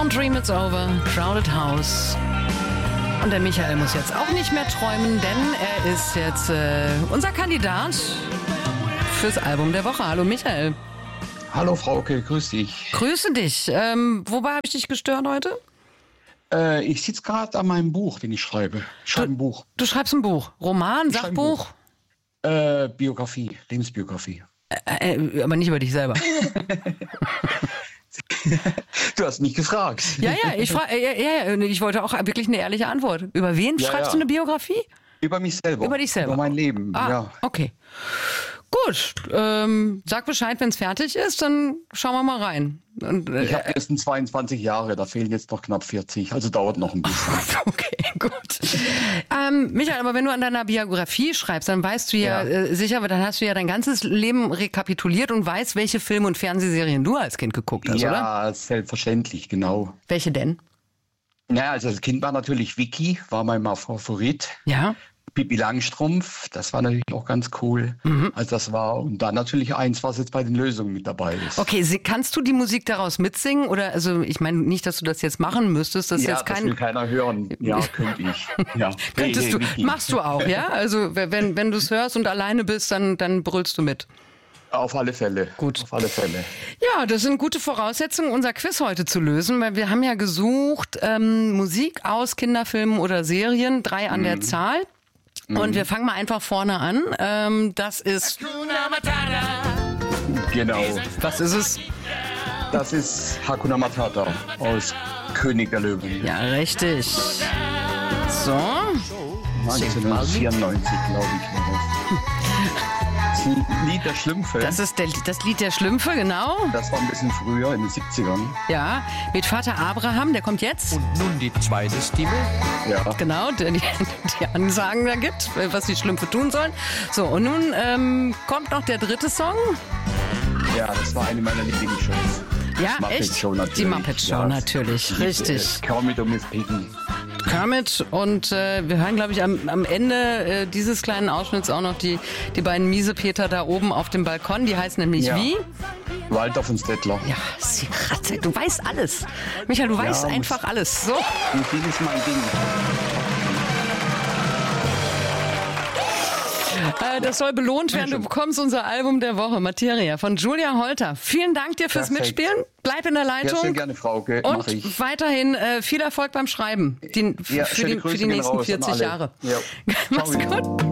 Don't Dream It's Over, Crowded House. Und der Michael muss jetzt auch nicht mehr träumen, denn er ist jetzt unser Kandidat fürs Album der Woche. Hallo Michael. Hallo Frauke, grüß dich. Grüße dich. Wobei habe ich dich gestört heute? Ich sitze gerade an meinem Buch, den ich schreibe. Ich schreibe ein Buch. Du schreibst ein Buch? Roman, Sachbuch? Biografie, Lebensbiografie. Aber nicht über dich selber. Du hast mich gefragt. Ja, ich wollte auch wirklich eine ehrliche Antwort. Über wen schreibst du eine Biografie? Über mich selber. Über dich selber. Über mein Leben, ja. Okay. Gut, sag Bescheid, wenn es fertig ist, dann schauen wir mal rein. Und, ich habe erst 22 Jahre, da fehlen jetzt noch knapp 40, also dauert noch ein bisschen. Okay, gut. Michael, aber wenn du an deiner Biografie schreibst, dann weißt du sicher, dann hast du ja dein ganzes Leben rekapituliert und weißt, welche Filme und Fernsehserien du als Kind geguckt hast, oder? Ja, selbstverständlich, genau. Welche denn? Naja, also als Kind war natürlich Vicky, war mein Favorit. Ja. Pippi Langstrumpf, das war natürlich auch ganz cool. Also das war, und dann natürlich eins, was jetzt bei den Lösungen mit dabei ist. Okay, kannst du die Musik daraus mitsingen? Oder, also ich meine nicht, dass du das jetzt machen müsstest. Das jetzt das will keiner hören. Ja, könnte ich. Ja. Könntest du, machst du auch, ja? Also wenn du es hörst und alleine bist, dann brüllst du mit. Auf alle Fälle. Gut. Auf alle Fälle. Ja, das sind gute Voraussetzungen, unser Quiz heute zu lösen, weil wir haben ja gesucht, Musik aus Kinderfilmen oder Serien, 3 an der Zahl. Und wir fangen mal einfach vorne an. Das ist... Genau. Was ist es? Das ist Hakuna Matata aus König der Löwen. Ja, richtig. So. 1994, glaube ich, war das. Das ist ein Lied der Schlümpfe. Das ist das Lied der Schlümpfe, genau. Das war ein bisschen früher, in den 70ern. Ja, mit Vater Abraham, der kommt jetzt. Und nun die zweite Stimme. Ja. Genau, die Ansagen da gibt, was die Schlümpfe tun sollen. So, und nun kommt noch der dritte Song. Ja, das war eine meiner Lieblingsshows. Ja, echt? Die Muppet Show natürlich, richtig. Kermit und Miss Piggy. Kermit und wir hören, glaube ich, am Ende dieses kleinen Ausschnitts auch noch die beiden Miesepeter da oben auf dem Balkon. Die heißen nämlich wie? Walter von Stettler. Ja, sie Ratze, du weißt alles. Michael, du weißt einfach alles. So. Musik ist mein Ding. Das soll belohnt werden. Du bekommst unser Album der Woche, Materia, von Julia Holter. Vielen Dank dir fürs Mitspielen. Bleib in der Leitung. Ja, sehr gerne, Frauke. Und weiterhin viel Erfolg beim Schreiben. Für die nächsten 40 Jahre. Ja. Mach's gut.